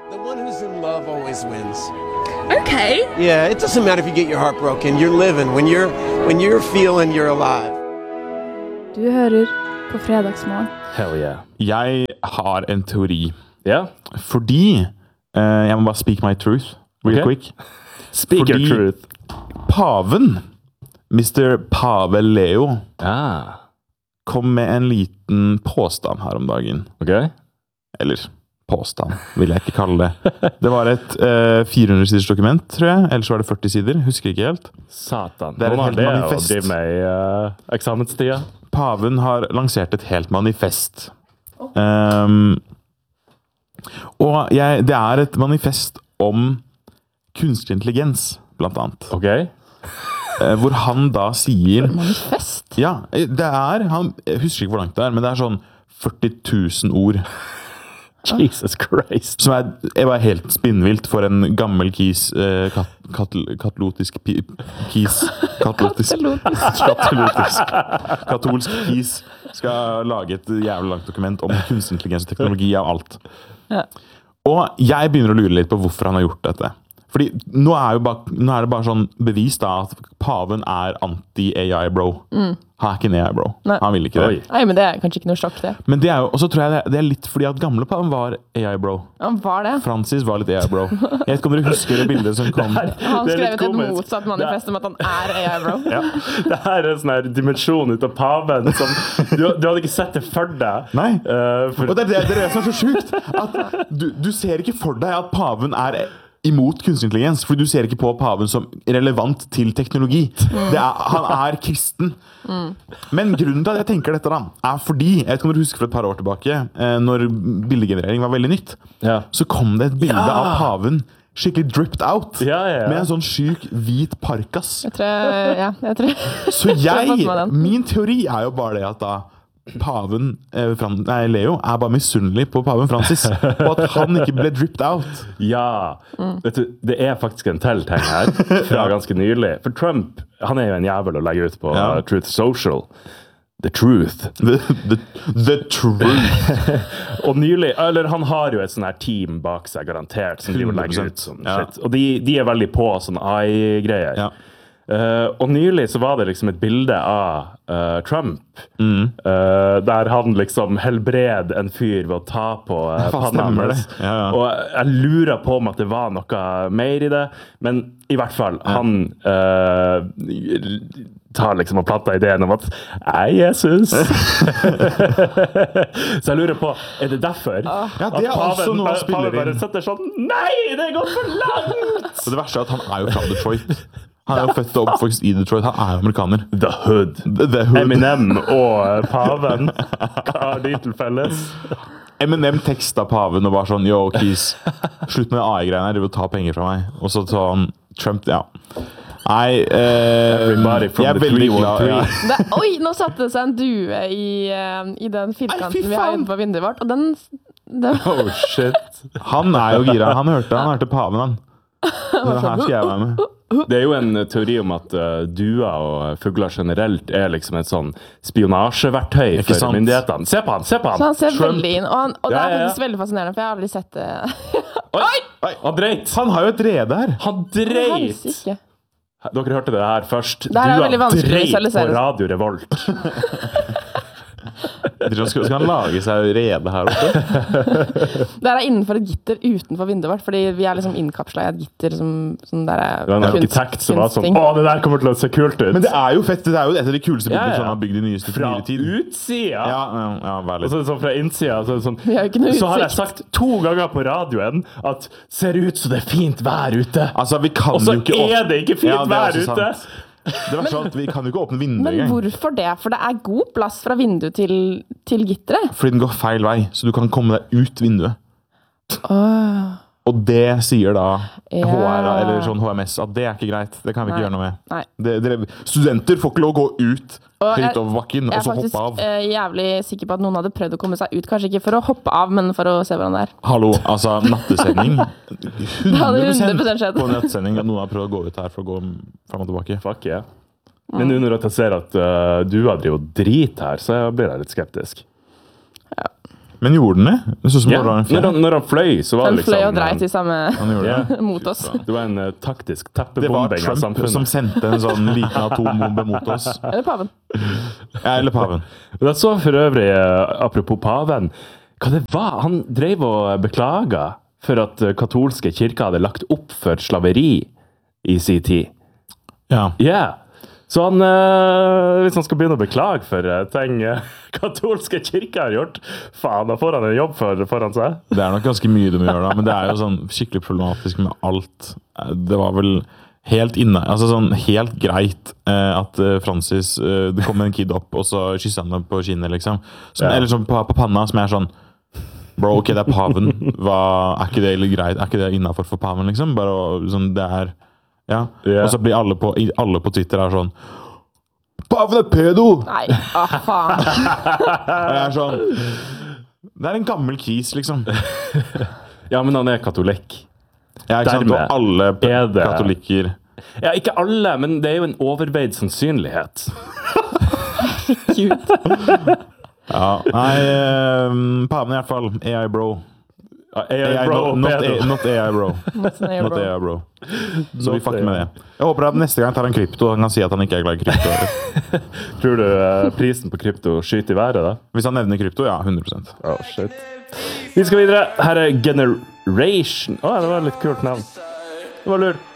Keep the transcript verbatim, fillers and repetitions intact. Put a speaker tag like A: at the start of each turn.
A: The one who's in love always wins.
B: Okay.
A: Yeah, it doesn't matter if you get your heart broken. You're living. When you're, when you're feeling, you're alive.
C: Du hører på fredagsmorgen.
D: Hell yeah.
E: Jeg har en teori.
D: Ja?
E: Fordi uh, jeg må bare speak my truth real
D: Okay.
E: quick.
D: Speak
E: Fordi
D: your truth.
E: Paven, mister Pave Leo,
D: Ah.
E: kom med en liten påstand her om dagen.
D: Ok.
E: Eller påstand, vil jeg ikke kalle det. Det var et uh, fire hundre siders dokument, tror jeg. Ellers var det førti sider. Husker ikke helt.
D: Satan.
E: Det er et
D: Noen har
E: helt
D: det
E: manifest.
D: å drive med i uh, eksamenstida.
E: Paven har lansert et helt manifest. Um, og jeg, det er et manifest om kunstig intelligens, blant annet.
D: Ok.
E: Eh, hvor han da sier...
C: Manifest?
E: Ja, det er... Han, jeg husker ikke hvor langt det er, men det er sånn førti tusen ord.
D: Jesus Christ.
E: Som er, jeg var helt spinnvilt for en gammel kis, eh, kat, kat, katolotisk pi- kis, katolotisk, katolotisk, katolsk kis, skal lage et jævlig langt dokument om kunstig intelligens og teknologi av alt.
C: Ja.
E: Og jeg begynner å lure litt på hvorfor han har gjort dette. Fordi nå er, jo bare, nå er det bare sånn bevis da at paven er anti-A I bro. Mm. Han er ikke en A I bro.
C: Nei.
E: Han vil ikke det.
D: Oi.
C: Nei, men det er kanskje ikke noe sjokk, det.
E: Men det er jo, og så tror jeg det, det er litt fordi at gamle paven var A I bro.
C: Han var det.
E: Francis var litt A I bro. Jeg vet ikke om dere husker det bildet som kom.
C: Han
D: Det er litt
C: skrev et
D: komisk.
C: motsatt manifest om at han er A I, bro.
E: Ja.
D: Det her er en sånn her dimensjon ut av paven som du, du hadde ikke sett det for deg.
E: Nei.
D: Uh, for,
E: Og det er det, det er det som er så sjukt. At du, du ser ikke for deg at paven er imot kunstig intelligens, fordi du ser ikke på paven som relevant til teknologi. Det er, han er kristen. Men grunnen til at jeg tenker dette da, er fordi, jeg vet ikke om dere husker for et par år tilbake, eh, når bildegenerering var veldig nytt,
D: Ja.
E: så kom det et bilde
D: Ja.
E: av paven skikkelig dripped out,
D: Ja, ja, ja.
E: med en sånn syk hvit parkas.
C: Jeg tror, ja, jeg tror.
E: Så
C: Jeg har fått
E: jeg,
C: med den.
E: min teori er jo bare det at da paven, eh, Fran, nei, Leo, er bare misunnelig på paven Francis, og at han ikke ble dripped out.
D: Ja. Vet du, det er faktisk en til ting her fra ganske nylig. For Trump, han er jo en jævel å legge ut på
E: Ja.
D: uh, Truth Social. The Truth.
E: The, the, the truth.
D: Og nylig, eller han har jo et sånn her team bak seg, garantert, som driver og legger
E: hundre
D: ut
E: prosent.
D: sånn
E: Ja.
D: shit. Og de, de er veldig på sånn A I-greier.
E: Ja.
D: Uh, og nylig så var det liksom et bilde av uh, Trump, uh, der han liksom helbred en fyr ved å ta på uh,
E: Ja,
D: panna
E: stemmer
D: hans.
E: det. Ja, ja.
D: Og jeg lurer på om at det var noe mer i det, men i hvert fall, han uh, tar liksom og planter ideen om at «Ei, Jesus!» Så jeg lurer på, er det derfor?
E: Ja, det er
D: at
E: også noe han
D: paven
E: spiller
D: bare
E: inn.
D: setter sånn «Nei, det går for langt!»
E: Og det verste er at han er jo fra Detroit. Han er jo født og oppvokst i Detroit. Han er jo amerikaner.
D: The Hood.
E: The, the hood.
D: Eminem og paven. Hva har de til felles?
E: Eminem teksta paven og var sånn, yo, Keys, slutt med A I-greiene her, du vil ta penger fra meg. Og så tar han Trump, ja. Nei, eh,
D: Everybody from
E: jeg er
D: the
E: veldig
D: three one
E: glad.
D: three.
E: Ja.
C: Det, oi, nå satte det seg en due i, eh, i den
E: Nei,
C: firkanten
E: fy
C: vi har
E: faen!
C: inne på vinduet vårt, og den... den
D: Oh, shit.
E: Han er jo gira. Han hørte, han hørte paven, han. Det her skal jeg være med.
D: Det er jo en teori om at uh, duer og fugler generelt er liksom et sånn spionasjeverktøy
E: Ikke
D: for
E: sant?
D: myndighetene. Se på han, se på han!
C: så han ser
D: Trump.
C: veldig inn, og, han, og det
D: Ja,
C: er
D: ja, ja.
C: faktisk veldig fascinerende, for jeg har aldri sett det.
D: Oi! Han dreit!
E: Han har jo et rede her.
D: Han dreit!
C: Helsike.
D: Dere hørte det her først.
C: Det her er
D: Dua
C: veldig vanskelig å
D: dreit på
C: visualisere.
D: Radio Revolt.
E: Skal, skal han lage seg rede her oppe?
C: Det er innenfor et gitter utenfor vinduet vårt, fordi vi er liksom innkapslet i et gitter som, som der er
D: Det var en
C: kunst-
D: arkitekt som var sånn
C: kunstting.
D: Å, det der kommer til å se kult ut!
E: Men det er jo fett. Det er jo et av de kuleste
D: Ja,
E: bildene
D: ja.
E: som han har bygd i nyeste
D: Fra
E: nyere tid.
D: utsida!
E: Ja, ja, ja, vær
D: Og
E: litt.
D: så er det sånn fra innsida så, er det sånn,
C: Vi har jo ikke noe
D: så har jeg
C: utsikt.
D: sagt to ganger på radioen at ser ut som det er fint vær ute.
E: Altså, vi kan
D: Og så
E: jo ikke
D: er det ikke fint
E: Ja, det er
D: vær
E: også
D: ute.
E: sant. Det verste er at vi kan jo ikke åpne vinduet
C: Men
E: engang.
C: hvorfor det? For det er god plass fra vindu til, til gitteret.
E: Fordi den går feil vei, så du kan komme deg ut vinduet.
C: Åh.
E: Og det sier da
C: Ja.
E: H R, eller sånn H M S, at det er ikke greit. Det kan vi ikke
C: Nei.
E: gjøre noe med.
C: Nei.
E: Det, dere, studenter får ikke lov å gå ut
C: Og jeg-
E: høyt over bakken,
C: Jeg
E: og
C: er
E: så
C: faktisk
E: hoppe av.
C: eh, jævlig sikker på at noen hadde prøvd å komme seg ut. Kanskje ikke for å hoppe av, men for å se hvordan det er.
E: Hallo, altså, nattesending.
C: hadde hundre prosent skjedd.
E: på nattesending at noen har prøvd å gå ut her for å gå frem og tilbake.
D: Fuck yeah. Men nå når jeg ser at uh, du har drivet drit her, så blir jeg litt skeptisk.
E: Men gjorde den det? Det så som
D: Ja,
E: det var en
D: når,
E: fjær.
D: han, når han fløy, så var
C: Den
D: det liksom
C: fløy og dreit i samme
E: Han gjorde det.
D: Ja.
C: mot oss.
D: Det var en uh, taktisk
E: Det var
D: teppebombing av
E: Trump
D: samfunnet.
E: som sendte en sånn liten atombombe mot oss.
C: Eller paven.
E: Ja, eller paven.
D: Jeg så for øvrig, uh, apropos paven, hva det var? Han drev og beklaga for at uh, katolske kirker hadde lagt opp for slaveri i sin tid.
E: Ja.
D: Ja. Yeah. Så han, uh, hvis han skal begynne å beklage for uh, ting uh, katolske kirker har gjort, faen, da får han en jobb for, foran seg.
E: Det er nok ganske mye de gjør da, men det er jo sånn skikkelig problematisk med alt. Det var vel helt inne, altså sånn helt greit eh, at eh, Francis, eh, det kom en kid opp, og så kysser han dem på kinnet, liksom. Som,
D: Ja.
E: Eller sånn på, på panna, som er sånn, bro, ok, det er paven. Hva, er ikke det litt greit? Er ikke det innenfor for paven, liksom? Bare å- sånn, det er, ja.
D: Ja.
E: Og så blir alle på, i- alle på Twitter er sånn, paven er pedo!
C: Nei, ah, faen.
E: Og jeg er sånn, det er en gammel kis, liksom.
D: Ja, men han er katolikk.
E: Ja, ikke sant?
D: Dermed
E: Og alle
D: er det-
E: katolikker.
D: Ja, ikke alle, men det er jo en overveid sannsynlighet.
C: Cute.
E: Ja, nei, eh, paven i hvert fall, A I bro.
D: Ja,
E: A I,
D: bro,
E: not, not,
D: pedo.
E: A, not A I bro.
C: Not an A I
E: Not
C: bro.
E: A I bro. Så vi
D: Not
E: fucker
D: A I.
E: med det. Jeg håper at neste gang tar han krypto, han kan si at han ikke er glad i krypto.
D: Tror du uh, prisen på krypto skyter i været da?
E: Hvis han nevner krypto, ja, hundre prosent.
D: Oh, shit. Vi skal videre. Her er Generation. Åh, det var et litt kult navn. Det var lurt.